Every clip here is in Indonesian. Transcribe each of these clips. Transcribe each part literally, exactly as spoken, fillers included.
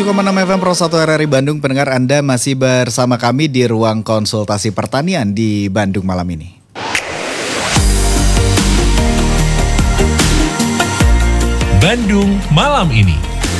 tujuh koma enam F M Pro satu R R I Bandung. Pendengar, Anda masih bersama kami di ruang konsultasi pertanian di Bandung malam ini. Bandung malam ini.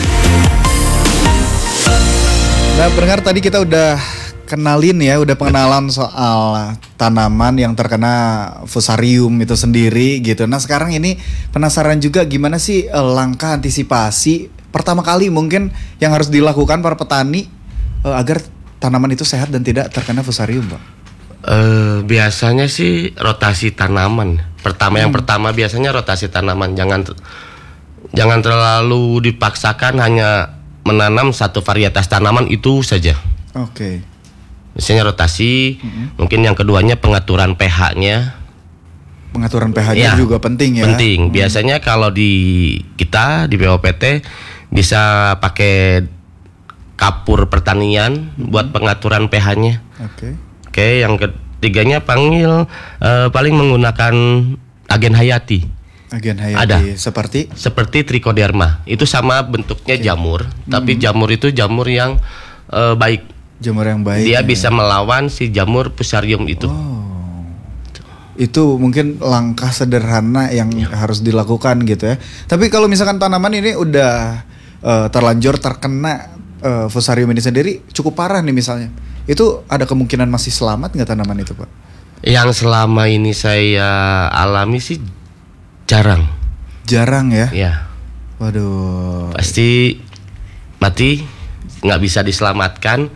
Nah, pendengar, tadi kita udah kenalin ya, udah pengenalan soal tanaman yang terkena fusarium itu sendiri gitu. Nah, sekarang ini penasaran juga gimana sih eh, langkah antisipasi pertama kali mungkin yang harus dilakukan para petani eh, agar tanaman itu sehat dan tidak terkena fusarium, Pak? Uh, biasanya sih rotasi tanaman. Pertama hmm. yang pertama biasanya rotasi tanaman. Jangan jangan terlalu dipaksakan hanya menanam satu varietas tanaman itu saja. Oke. Okay. Biasanya rotasi. Hmm. Mungkin yang keduanya pengaturan pH-nya. Pengaturan pH-nya ya, juga penting ya. Penting. Hmm. Biasanya kalau di kita di P O P T bisa pakai kapur pertanian hmm. buat pengaturan pH-nya. Oke. Okay. Oke, yang ketiganya panggil uh, paling menggunakan agen hayati. Agen hayati. Ada. Seperti? Seperti trichoderma. Itu sama bentuknya okay. jamur, hmm. tapi jamur itu jamur yang uh, baik. Jamur yang baik. Dia ya. bisa melawan si jamur fusarium itu. Oh. Itu mungkin langkah sederhana yang ya. harus dilakukan gitu ya. Tapi kalau misalkan tanaman ini udah uh, terlanjur terkena uh, fusarium ini sendiri cukup parah nih misalnya, itu ada kemungkinan masih selamat nggak tanaman itu, Pak? Yang selama ini saya alami sih jarang. Jarang ya? Ya. Waduh. Pasti mati, nggak bisa diselamatkan.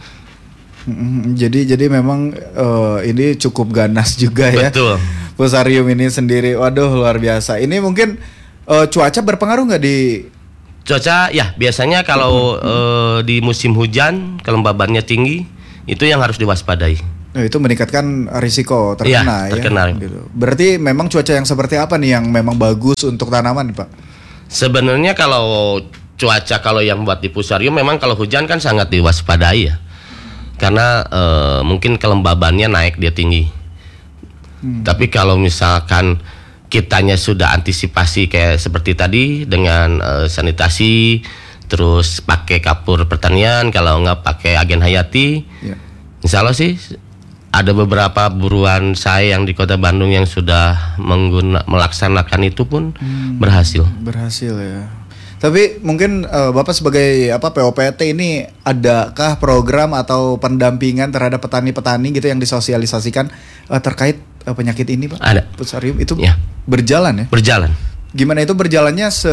Jadi jadi memang uh, ini cukup ganas juga ya. Betul. Fusarium ini sendiri, waduh luar biasa. Ini mungkin uh, cuaca berpengaruh nggak di? Cuaca ya biasanya kalau hmm. uh, di musim hujan kelembabannya tinggi, itu yang harus diwaspadai. Nah, itu meningkatkan risiko terkena ya. Terkena. Ya? Gitu. Berarti memang cuaca yang seperti apa nih yang memang bagus untuk tanaman, Pak? Sebenarnya kalau cuaca kalau yang buat di fusarium memang kalau hujan kan sangat diwaspadai ya. Karena uh, mungkin kelembabannya naik dia tinggi. Hmm. Tapi kalau misalkan kitanya sudah antisipasi kayak seperti tadi dengan uh, sanitasi, terus pakai kapur pertanian, kalau nggak pakai agen hayati, ya. Insya Allah sih ada beberapa buruan saya yang di Kota Bandung yang sudah mengguna, melaksanakan itu pun hmm, berhasil. Berhasil ya. Tapi mungkin uh, Bapak sebagai apa P O P T ini adakah program atau pendampingan terhadap petani-petani gitu yang disosialisasikan uh, terkait uh, penyakit ini, Pak? Ada. Fusarium itu ya. berjalan ya? Berjalan. Gimana itu berjalannya se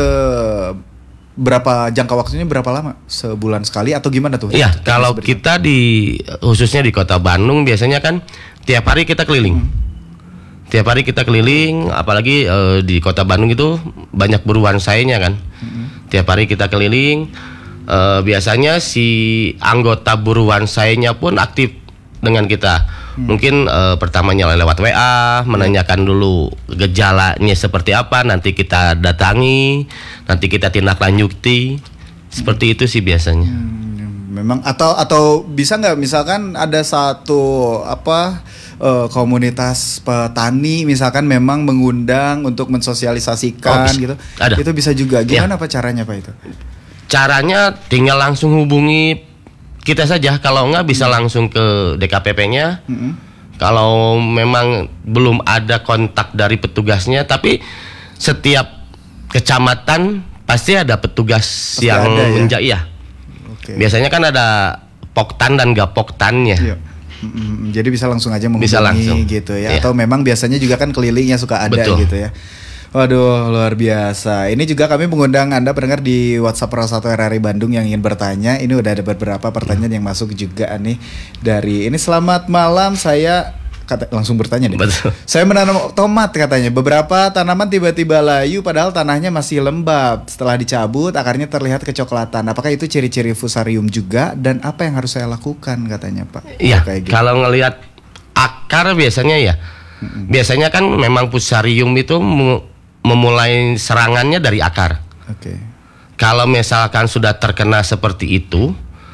berapa jangka waktunya berapa lama? Sebulan sekali atau gimana tuh? Iya, kalau kita di khususnya di Kota Bandung biasanya kan tiap hari kita keliling. Hmm. Tiap hari kita keliling, apalagi uh, di Kota Bandung itu banyak buruan sayanya kan. Hmm. Tiap hari kita keliling, uh, biasanya si anggota buruan sayanya pun aktif dengan kita. Hmm. Mungkin uh, pertamanya lewat W A, menanyakan dulu gejalanya seperti apa, nanti kita datangi, nanti kita tindak lanjuti. Seperti hmm. itu sih biasanya. Hmm, memang atau atau bisa nggak misalkan ada satu apa uh, komunitas petani misalkan memang mengundang untuk mensosialisasikan oh, gitu. Ada. Itu bisa juga. Gimana ya. apa caranya, Pak itu? Caranya tinggal langsung hubungi kita saja, kalau enggak bisa langsung ke D K P P-nya. Mm-hmm. Kalau memang belum ada kontak dari petugasnya, tapi setiap kecamatan pasti ada petugas pasti yang ada, ya? menjaga. Ya. Okay. Biasanya kan ada poktan dan gapoktannya. Iya. Mm-hmm. Jadi bisa langsung aja menghubungi bisa langsung. gitu ya. Iya. Atau memang biasanya juga kan kelilingnya suka ada. Betul. Gitu ya. Waduh, luar biasa. Ini juga kami mengundang Anda pendengar di WhatsApp Pro satu R R I Bandung yang ingin bertanya. Ini udah ada beberapa pertanyaan hmm. yang masuk juga nih dari ini. Selamat malam, saya kata, langsung bertanya deh. Betul. Saya menanam tomat katanya. Beberapa tanaman tiba-tiba layu padahal tanahnya masih lembab. Setelah dicabut akarnya terlihat kecoklatan. Apakah itu ciri-ciri fusarium juga dan apa yang harus saya lakukan katanya, Pak? Iya, gitu. Kalau ngelihat akar biasanya ya. Hmm. Biasanya kan memang fusarium itu memulai serangannya dari akar. Oke. Okay. Kalau misalkan sudah terkena seperti itu,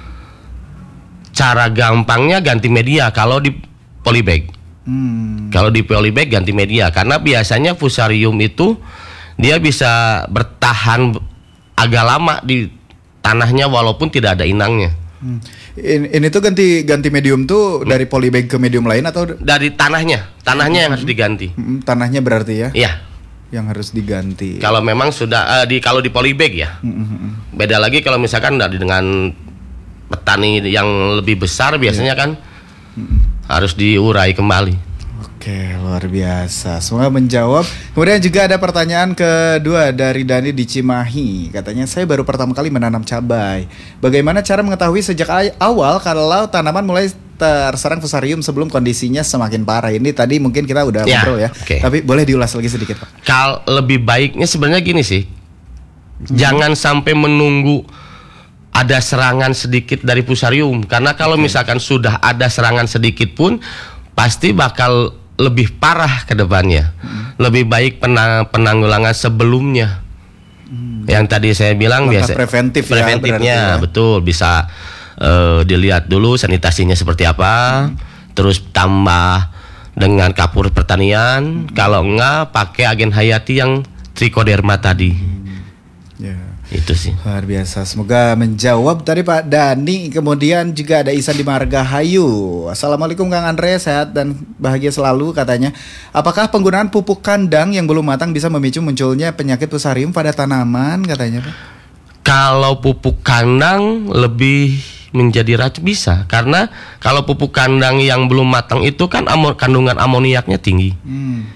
cara gampangnya ganti media. Kalau di polybag, hmm. kalau di polybag ganti media, karena biasanya fusarium itu dia bisa bertahan agak lama di tanahnya walaupun tidak ada inangnya. Hmm. Ini, ini tuh ganti ganti medium tuh dari polybag ke medium lain atau Dari tanahnya, tanahnya yang harus diganti. Hmm, tanahnya berarti ya? Iya. Yang harus diganti. Kalau memang sudah uh, di kalau di polybag ya. Hmm. Beda lagi kalau misalkan dari dengan petani yang lebih besar biasanya kan hmm. harus diurai kembali. Oke, luar biasa. Semoga menjawab. Kemudian juga ada pertanyaan kedua dari Dani di Cimahi. Katanya, saya baru pertama kali menanam cabai. Bagaimana cara mengetahui sejak awal kalau tanaman mulai terserang fusarium sebelum kondisinya semakin parah? Ini tadi mungkin kita udah ya, ngobrol ya. Okay. Tapi boleh diulas lagi sedikit, Pak? Kalau lebih baiknya sebenarnya gini sih. Hmm. Jangan sampai menunggu ada serangan sedikit dari fusarium. Karena kalau okay. misalkan sudah ada serangan sedikit pun pasti bakal lebih parah ke depannya. Hmm. Lebih baik penang penanggulangan sebelumnya. Hmm. Yang tadi saya bilang langkah biasa preventif preventifnya ya, betul bisa uh, dilihat dulu sanitasinya seperti apa, hmm. terus tambah dengan kapur pertanian, hmm. kalau enggak pakai agen hayati yang trichoderma tadi. Hmm. Yeah. Itu sih. Luar biasa. Semoga menjawab tadi Pak Dani. Kemudian juga ada Isan di Margahayu. Assalamualaikum Kang Andre, sehat dan bahagia selalu katanya. Apakah penggunaan pupuk kandang yang belum matang bisa memicu munculnya penyakit fusarium pada tanaman katanya Pak? Kalau pupuk kandang lebih menjadi racun bisa. Karena kalau pupuk kandang yang belum matang itu kan amor, kandungan amoniaknya tinggi. Hmm.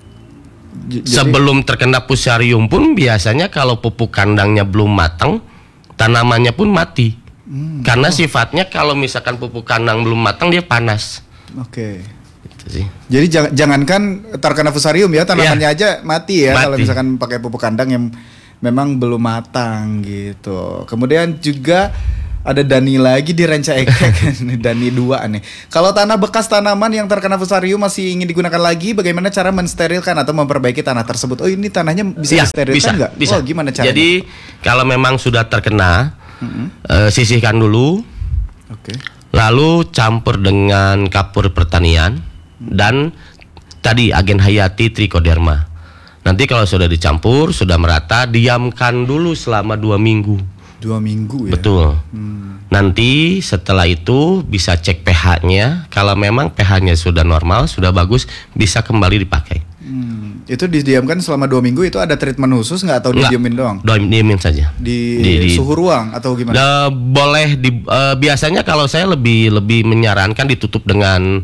Jadi, sebelum terkena fusarium pun biasanya kalau pupuk kandangnya belum matang, tanamannya pun mati. Hmm, Karena oh. sifatnya kalau misalkan pupuk kandang belum matang dia panas. Oke. Okay. Itu sih. Jadi jangan jangankan terkena fusarium ya, tanamannya ya. aja mati ya mati. Kalau misalkan pakai pupuk kandang yang memang belum matang gitu. Kemudian juga ada Dani lagi di Ranca Ekek. Dani dua nih. Kalau tanah bekas tanaman yang terkena fusarium masih ingin digunakan lagi, bagaimana cara mensterilkan atau memperbaiki tanah tersebut? Oh, ini tanahnya bisa ya, disterilkan nggak? Bisa. Oh, gimana caranya? Jadi kalau memang sudah terkena, mm-hmm. uh, sisihkan dulu. Oke. Okay. Lalu campur dengan kapur pertanian mm-hmm. dan tadi agen hayati trichoderma. Nanti kalau sudah dicampur, sudah merata, diamkan dulu selama dua minggu. Dua minggu ya? Betul. Hmm. Nanti setelah itu bisa cek pH-nya. Kalau memang pH-nya sudah normal, sudah bagus, bisa kembali dipakai. Hmm. Itu didiamkan selama dua minggu, itu ada treatment khusus nggak atau didiemin doang? Didiemin saja. Di, di, di suhu ruang atau gimana? Uh, boleh. Di, uh, biasanya kalau saya lebih lebih menyarankan ditutup dengan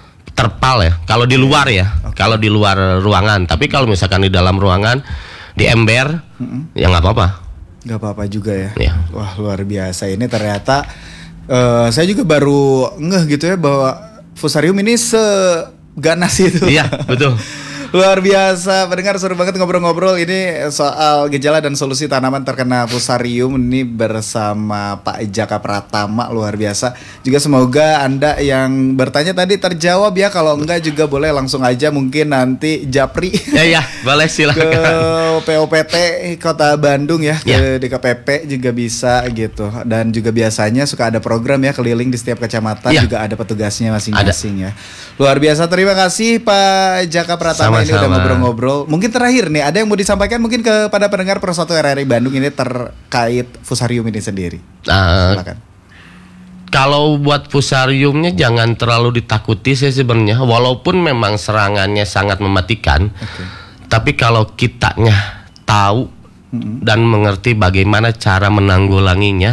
terpal ya. Kalau di luar ya. Okay. Kalau di luar ruangan. Tapi kalau misalkan di dalam ruangan, di ember, mm-hmm. ya nggak apa-apa. Gak apa-apa juga ya. ya. Wah, luar biasa. Ini ternyata uh, saya juga baru ngeh gitu ya bahwa fusarium ini seganas itu. Iya, betul. Luar biasa, pendengar seru banget ngobrol-ngobrol ini soal gejala dan solusi tanaman terkena fusarium ini bersama Pak Jaka Pratama, luar biasa. Juga semoga Anda yang bertanya tadi terjawab ya, kalau enggak juga boleh langsung aja mungkin nanti japri. Ya ya, boleh silakan. Ke P O P T Kota Bandung ya, ke ya. D K P P juga bisa gitu. Dan juga biasanya suka ada program ya keliling di setiap kecamatan, ya. Juga ada petugasnya masing-masing ada. Ya. Luar biasa, terima kasih Pak Jaka Pratama. Sama. Ini udah ngobrol-ngobrol. Mungkin terakhir nih, ada yang mau disampaikan mungkin kepada pendengar Pro satu R R I Bandung ini terkait fusarium ini sendiri. Uh, Silakan. Kalau buat fusariumnya jangan terlalu ditakuti sih sebenarnya, walaupun memang serangannya sangat mematikan. Okay. Tapi kalau kitanya tahu mm-hmm. dan mengerti bagaimana cara menanggulanginya,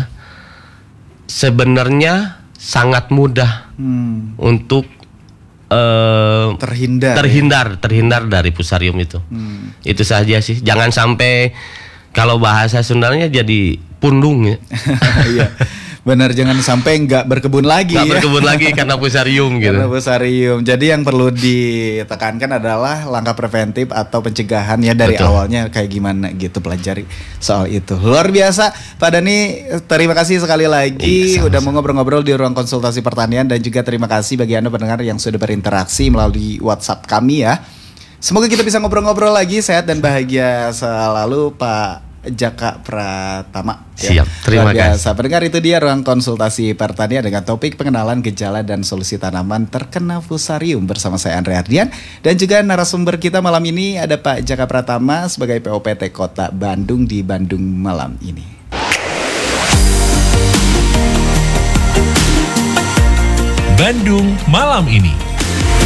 sebenarnya sangat mudah mm. untuk Uh, terhindar terhindar ya? terhindar dari fusarium itu. Hmm. Itu saja sih. Jangan sampai kalau bahasa Sundanya jadi pundung ya. Iya. Benar, jangan sampai nggak berkebun lagi. Nggak ya? berkebun lagi karena fusarium gitu. Karena fusarium. Jadi yang perlu ditekankan adalah langkah preventif atau pencegahan ya dari Betul. Awalnya kayak gimana gitu, pelajari soal itu. Luar biasa, Pak Dani. Terima kasih sekali lagi iya, udah mau ngobrol-ngobrol di ruang konsultasi pertanian, dan juga terima kasih bagi Anda pendengar yang sudah berinteraksi melalui WhatsApp kami ya. Semoga kita bisa ngobrol-ngobrol lagi, sehat dan bahagia selalu Pak Jaka Pratama. Siap, ya. Terima kasih. Pendengar, itu dia ruang konsultasi pertanian dengan topik pengenalan gejala dan solusi tanaman terkena fusarium bersama saya Andre Ardian, dan juga narasumber kita malam ini ada Pak Jaka Pratama sebagai P O P T Kota Bandung di Bandung malam ini. Bandung malam ini.